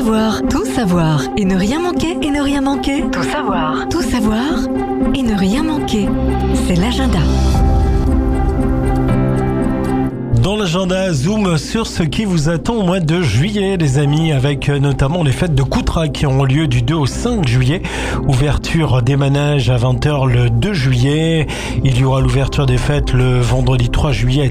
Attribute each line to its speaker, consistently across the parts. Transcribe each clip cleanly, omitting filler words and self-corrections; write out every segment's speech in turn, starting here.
Speaker 1: savoir et ne rien manquer, et ne rien manquer. Tout savoir et ne rien manquer. C'est l'agenda.
Speaker 2: Dans l'agenda, zoom sur ce qui vous attend au mois de juillet, les amis, avec notamment les fêtes de Coutras qui auront lieu du 2 au 5 juillet. Ouverture des manèges à 20h le 2 juillet. Il y aura l'ouverture des fêtes le vendredi 3 juillet à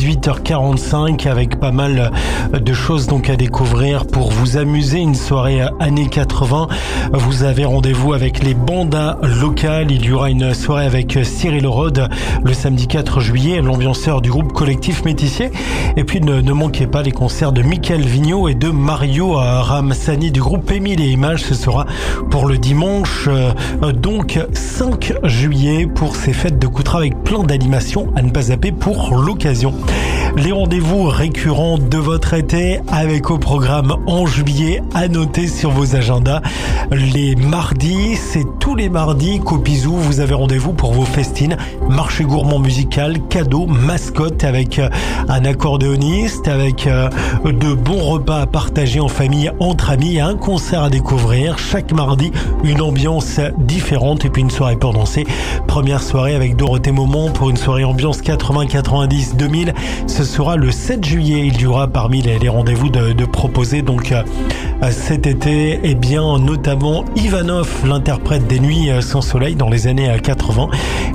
Speaker 2: 18h45 avec pas mal de choses donc à découvrir pour vous amuser. Une soirée années 80. Vous avez rendez-vous avec les bandas locales. Il y aura une soirée avec Cyril Rhodes le samedi 4 juillet, l'ambianceur du groupe Collectif Métissier. Et puis ne manquez pas les concerts de Michael Vigneault et de Mario Ramsani du groupe Émile et Images. Ce sera pour le dimanche donc 5 juillet pour ces fêtes de Coutras avec plein d'animations à ne pas zapper pour l'occasion. Les rendez-vous récurrents de votre été avec au programme en juillet à noter sur vos agendas. Les mardis, c'est tous les mardis qu'au Pisou, vous avez rendez-vous pour vos festines, marché gourmand musical, cadeaux, mascottes avec un accordéoniste, avec de bons repas à partager en famille, entre amis, un concert à découvrir. Chaque mardi, une ambiance différente et puis une soirée pour danser. Première soirée avec Dorothée Momont pour une soirée ambiance 80, 90, 2000. Ce sera le 7 juillet. Il y aura parmi les rendez-vous de proposer donc cet été, eh bien notamment Ivanov, l'interprète des Nuits sans soleil dans les années 80.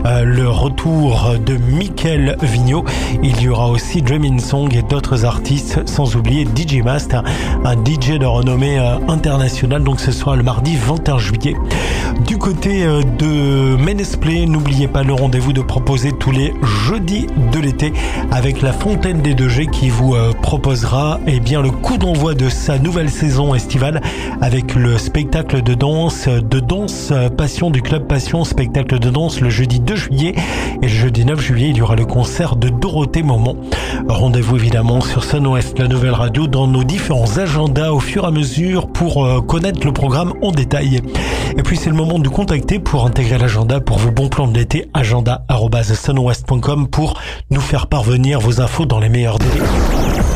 Speaker 2: Le retour de Michael Vigneault. Il y aura aussi Dreamin' Song et d'autres artistes, sans oublier DJ Mast, un DJ de renommée internationale. Donc ce sera le mardi 21 juillet. Du côté de Ménesplay, n'oubliez pas le rendez-vous de proposer tous les jeudis de l'été avec la Fontaine des 2G qui vous proposera eh bien le coup d'envoi de sa nouvelle saison estivale avec le spectacle de danse Passion du Club Passion, spectacle de danse le jeudi 2 juillet et le jeudi 9 juillet il y aura le concert de Dorothée Momont. Rendez-vous évidemment sur Sun West, la nouvelle radio, dans nos différents agendas au fur et à mesure pour connaître le programme en détail. Et puis c'est le moment de nous contacter pour intégrer l'agenda pour vos bons plans de l'été, agenda@sunwest.com pour nous faire parvenir vos infos dans les meilleurs délais.